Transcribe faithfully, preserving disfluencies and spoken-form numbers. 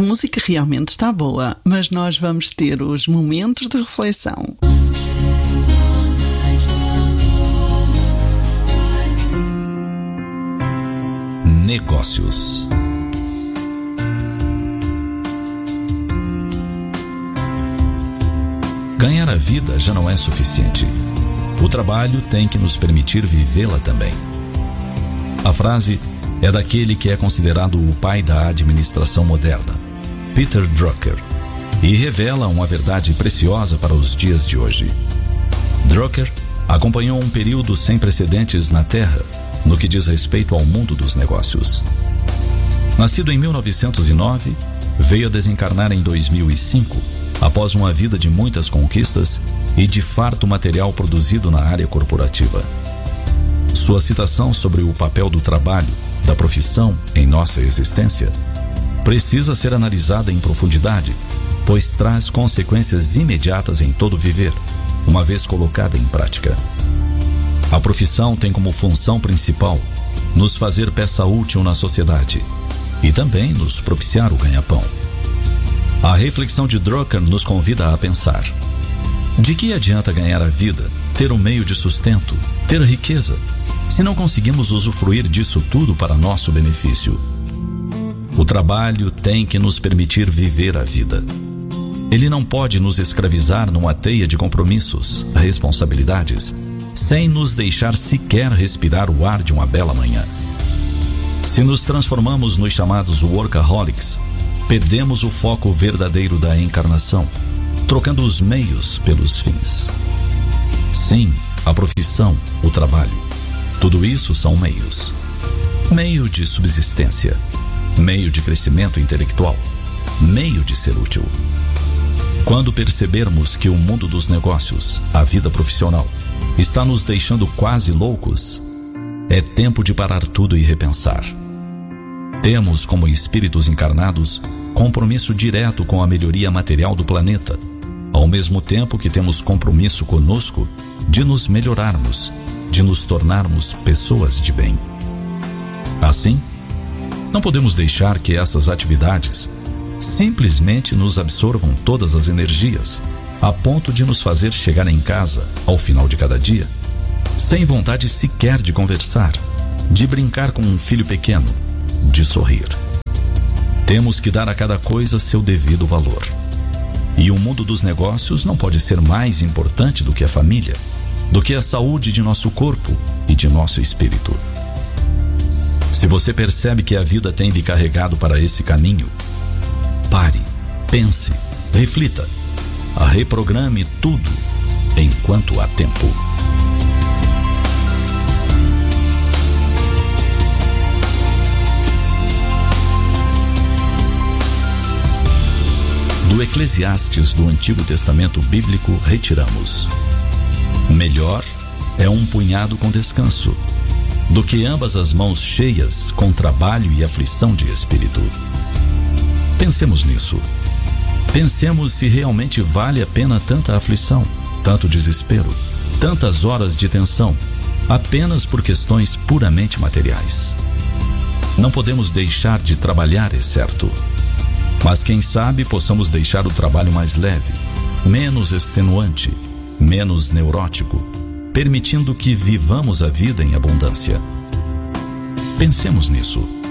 música realmente está boa, mas nós vamos ter os momentos de reflexão. Negócios. Ganhar a vida já não é suficiente. O trabalho tem que nos permitir vivê-la também. A frase é daquele que é considerado o pai da administração moderna, Peter Drucker, e revela uma verdade preciosa para os dias de hoje. Drucker acompanhou um período sem precedentes na Terra no que diz respeito ao mundo dos negócios. Nascido em mil novecentos e nove, veio a desencarnar em dois mil e cinco, após uma vida de muitas conquistas e de farto material produzido na área corporativa. Sua citação sobre o papel do trabalho, da profissão em nossa existência, precisa ser analisada em profundidade, pois traz consequências imediatas em todo viver, uma vez colocada em prática. A profissão tem como função principal nos fazer peça útil na sociedade e também nos propiciar o ganha-pão. A reflexão de Drucker nos convida a pensar: de que adianta ganhar a vida, ter um meio de sustento, ter riqueza, se não conseguimos usufruir disso tudo para nosso benefício? O trabalho tem que nos permitir viver a vida. Ele não pode nos escravizar numa teia de compromissos, responsabilidades, sem nos deixar sequer respirar o ar de uma bela manhã. Se nos transformamos nos chamados workaholics, perdemos o foco verdadeiro da encarnação, trocando os meios pelos fins. Sim, a profissão, o trabalho, tudo isso são meios. Meio de subsistência, meio de crescimento intelectual, meio de ser útil. Quando percebermos que o mundo dos negócios, a vida profissional, está nos deixando quase loucos, é tempo de parar tudo e repensar. Temos, como espíritos encarnados, compromisso direto com a melhoria material do planeta, ao mesmo tempo que temos compromisso conosco de nos melhorarmos, de nos tornarmos pessoas de bem. Assim, não podemos deixar que essas atividades simplesmente nos absorvam todas as energias, a ponto de nos fazer chegar em casa, ao final de cada dia, sem vontade sequer de conversar, de brincar com um filho pequeno, de sorrir. Temos que dar a cada coisa seu devido valor. E o mundo dos negócios não pode ser mais importante do que a família, do que a saúde de nosso corpo e de nosso espírito. Se você percebe que a vida tem lhe carregado para esse caminho, pare, pense, reflita, reprograme tudo enquanto há tempo. Do Eclesiastes do Antigo Testamento Bíblico retiramos: melhor é um punhado com descanso do que ambas as mãos cheias com trabalho e aflição de espírito. Pensemos nisso. Pensemos se realmente vale a pena tanta aflição, tanto desespero, tantas horas de tensão, apenas por questões puramente materiais. Não podemos deixar de trabalhar, é certo. Mas quem sabe possamos deixar o trabalho mais leve, menos extenuante, menos neurótico, permitindo que vivamos a vida em abundância. Pensemos nisso.